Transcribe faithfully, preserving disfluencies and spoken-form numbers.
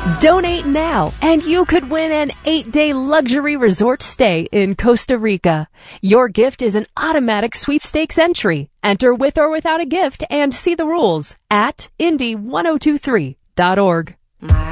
Donate now, and you could win an eight-day luxury resort stay in Costa Rica. Your gift is an automatic sweepstakes entry. Enter with or without a gift and see the rules at indy ten twenty-three dot org.